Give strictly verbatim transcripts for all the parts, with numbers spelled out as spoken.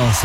Also,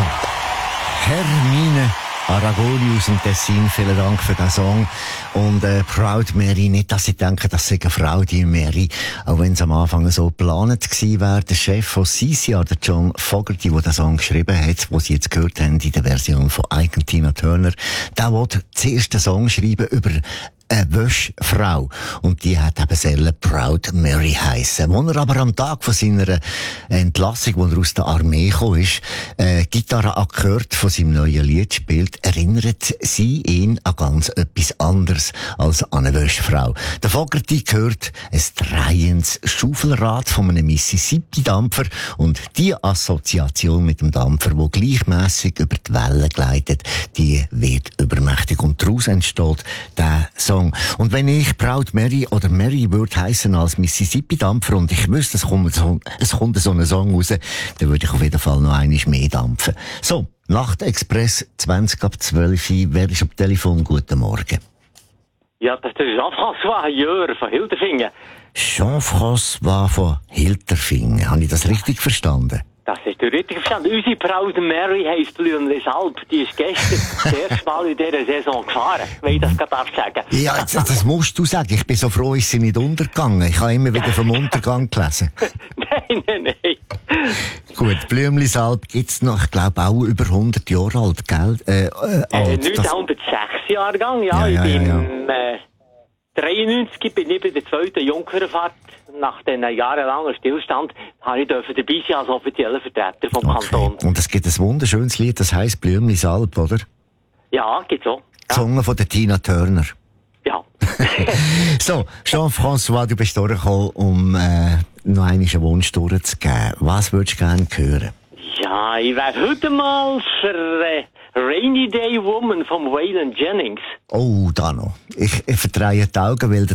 Hermine Aragoni aus dem Tessin, vielen Dank für den Song. Und äh, Proud Mary, nicht, dass ich denke, das sei eine Frau, die Mary, auch wenn es am Anfang so geplant gewesen wäre. Der Chef von C C R, der John Fogerty, der den Song geschrieben hat, den Sie jetzt gehört haben in der Version von Ike und Tina Turner, der wollte zuerst den Song schreiben über eine Wäschfrau. Und die hat eben selber Proud Mary heissen. Als er aber am Tag von seiner Entlassung, wo er aus der Armee gekommen ist, äh, Gitarrenakkord von seinem neuen Lied spielt, erinnert sie ihn an ganz etwas anderes als an eine Wäschfrau. Der Fogerty gehört ein drehendes Schaufelrad von einem Mississippi-Dampfer und die Assoziation mit dem Dampfer, der gleichmässig über die Wellen gleitet, die wird übermächtig. Und daraus entsteht der Song. Und wenn ich Proud Mary oder Mary würde heissen als Mississippi-Dampfer und ich wüsste, es kommt, so, es kommt so ein Song raus, dann würde ich auf jeden Fall noch einmal mehr dampfen. So, Nachtexpress zwanzig ab zwölf. Wer ist am Telefon? Guten Morgen. Ja, das ist Jean-François Jör von Hilterfingen. Jean-François von Hilterfingen. Habe ich das richtig verstanden? Das ist der richtig verstanden. Unsere Proud Mary heisst Blümli Salb. Die ist gestern das erste Mal in dieser Saison gefahren, wenn ich das gerade darf sagen. Ja, das, das musst du sagen. Ich bin so froh, ist sie nicht untergegangen. Ich habe immer wieder vom Untergang gelesen. Nein, nein, nein. Gut, Blümli Salb gibt's noch, ich glaube, auch über hundert Jahre alt, gell? Äh, äh, alt. Äh, neunzehnhundertsechs Jahrgang, ja. Ja, ja, ich bin ja, ja. Äh, dreiundneunzig bin ich bei der zweiten Jungfernfahrt. Nach diesen jahrelangen Stillstand habe ich dabei sein als offizieller Vertreter vom Okay. Kanton. Und es gibt ein wunderschönes Lied, das heisst Blümli Salb, oder? Ja, gibt's auch. Ja. Gesungen von der Tina Turner. Ja. So, Jean-François, du bist durchgekommen, um äh, noch einmal einen Wunsch durchzugeben. Was würdest du gerne hören? Ja, ich wäre heute mal für äh, Rainy Day Woman von Waylon Jennings. Oh, da noch. Ich, ich verdrehe die Augen, weil